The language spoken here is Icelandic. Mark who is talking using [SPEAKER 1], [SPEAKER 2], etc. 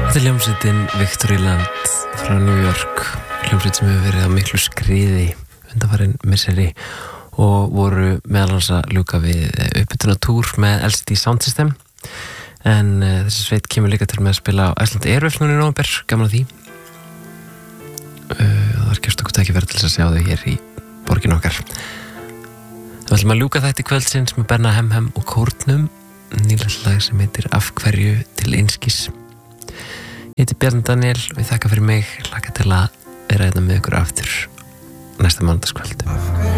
[SPEAKER 1] Þetta hljómsveitin Victoryland frá New York, hljómsveit sem hefur verið á miklu skriði undanfarin misseri og voru meðal annars að ljúka við uppbytunartúr með LCD Sound System en þessi sveit kemur líka til með að spila á Iceland Airwaves núna í nóvember, gaman að því. Það er gefst okkur tækifæri til þess að sjá þau hér í borgin okkar. Við ætlum að ljúka þætti kvöldsins með Benna Hemhem og Kórnum, nýlega lag sem heitir Af hverju til einskis. Ég heiti Bjarni Daniel og ég þakka fyrir mig, hlakka til að vera hérna með ykkur aftur næsta mánudagskvöld.